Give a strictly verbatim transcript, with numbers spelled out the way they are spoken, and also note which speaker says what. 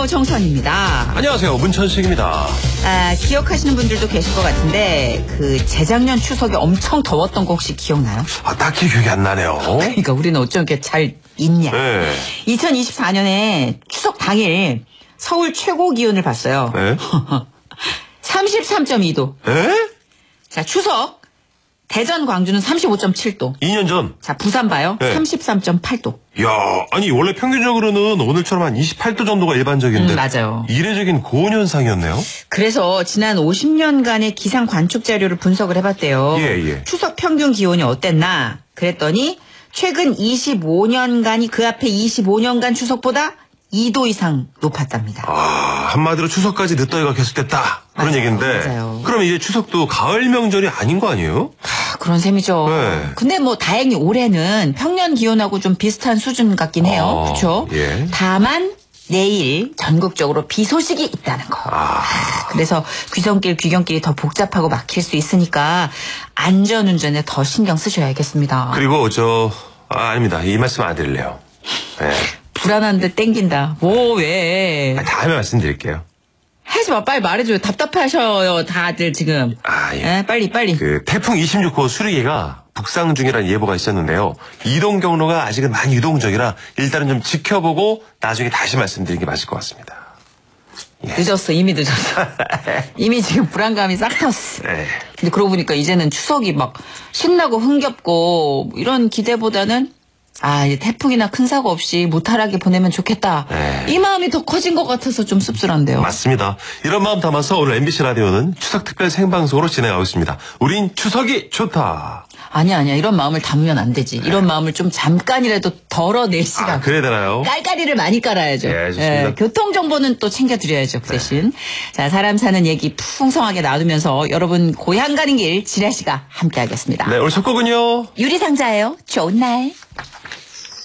Speaker 1: 안녕하세요. 정선입니다.
Speaker 2: 안녕하세요. 문천식입니다.
Speaker 1: 아, 기억하시는 분들도 계실 것 같은데 그 재작년 추석에 엄청 더웠던 거 혹시 기억나요?
Speaker 2: 아, 딱히 기억이 안 나네요.
Speaker 1: 그러니까 우리는 어쩜 이렇게 잘 있냐.
Speaker 2: 네.
Speaker 1: 이천이십사 년에 추석 당일 서울 최고 기온을 봤어요.
Speaker 2: 네?
Speaker 1: 삼십삼 점 이 도.
Speaker 2: 에?
Speaker 1: 자, 추석 대전 광주는 삼십오 점 칠 도.
Speaker 2: 이 년 전.
Speaker 1: 자, 부산 봐요.
Speaker 2: 네.
Speaker 1: 삼십삼 점 팔 도.
Speaker 2: 이야, 아니 원래 평균적으로는 오늘처럼 한 이십팔 도 정도가 일반적인데.
Speaker 1: 음, 맞아요.
Speaker 2: 이례적인 고온 현상이었네요.
Speaker 1: 그래서 지난 오십 년간의 기상 관측 자료를 분석을 해봤대요.
Speaker 2: 예, 예.
Speaker 1: 추석 평균 기온이 어땠나? 그랬더니 최근 이십오 년간이 그 앞에 이십오 년간 추석보다 이 도 이상 높았답니다.
Speaker 2: 아, 한마디로 추석까지 늦더위가 계속됐다. 그런
Speaker 1: 맞아요,
Speaker 2: 얘기인데.
Speaker 1: 맞아요.
Speaker 2: 그럼 이제 추석도 가을 명절이 아닌 거 아니에요?
Speaker 1: 아, 그런 셈이죠.
Speaker 2: 네.
Speaker 1: 근데 뭐 다행히 올해는 평년 기온하고 좀 비슷한 수준 같긴 해요.
Speaker 2: 어,
Speaker 1: 그렇죠?
Speaker 2: 예.
Speaker 1: 다만 내일 전국적으로 비 소식이 있다는 거.
Speaker 2: 아.
Speaker 1: 그래서 귀성길, 귀경길이 더 복잡하고 막힐 수 있으니까 안전운전에 더 신경 쓰셔야겠습니다.
Speaker 2: 그리고 저, 아, 아닙니다. 이 말씀 안 드릴래요. 네.
Speaker 1: 불안한데 땡긴다. 뭐 왜?
Speaker 2: 아, 다음에 말씀드릴게요.
Speaker 1: 하지 마. 빨리 말해줘요. 답답하셔요. 다들 지금.
Speaker 2: 아, 예.
Speaker 1: 에, 빨리 빨리.
Speaker 2: 그 태풍 이십육 호 수리개가 북상 중이라는 예보가 있었는데요. 이동 경로가 아직은 많이 유동적이라 일단은 좀 지켜보고 나중에 다시 말씀드리는 게 맞을 것 같습니다. 예.
Speaker 1: 늦었어. 이미 늦었어. 이미 지금 불안감이 싹 텄어.
Speaker 2: 네.
Speaker 1: 근데 그러고 보니까 이제는 추석이 막 신나고 흥겹고 이런 기대보다는 아, 이제 태풍이나 큰 사고 없이 무탈하게 보내면 좋겠다.
Speaker 2: 네.
Speaker 1: 이 마음이 더 커진 것 같아서 좀 씁쓸한데요.
Speaker 2: 맞습니다. 이런 마음 담아서 오늘 엠비씨 라디오는 추석 특별 생방송으로 진행하고 있습니다. 우린 추석이 좋다.
Speaker 1: 아니야, 아니야. 이런 마음을 담으면 안 되지. 이런 마음을 좀 잠깐이라도 덜어낼 시간.
Speaker 2: 아, 그래야 되나요?
Speaker 1: 깔깔이를 많이 깔아야죠.
Speaker 2: 예, 좋습니다.
Speaker 1: 교통정보는 또 챙겨드려야죠. 그 대신. 자, 사람 사는 얘기 풍성하게 나누면서 여러분 고향 가는 길 지라시가 함께하겠습니다.
Speaker 2: 네, 오늘 첫 곡은요.
Speaker 1: 유리상자예요. 좋은 날.